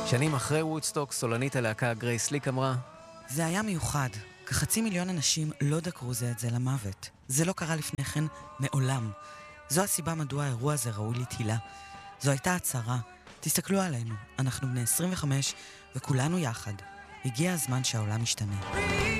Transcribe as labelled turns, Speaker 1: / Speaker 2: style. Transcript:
Speaker 1: שנים אחרי וודסטוק, סולנית הלהקה גרייס סליק אמרה,
Speaker 2: זה היה מיוחד. כ500,000 אנשים לא דקרו זה את זה למוות. זה לא קרה לפני כן מעולם. זו הסיבה מדוע האירוע הזה ראוי לתהילה. זו הייתה הצהרה. תסתכלו עלינו, אנחנו בני 25 וכולנו יחד. הגיע הזמן שהעולם ישתנה.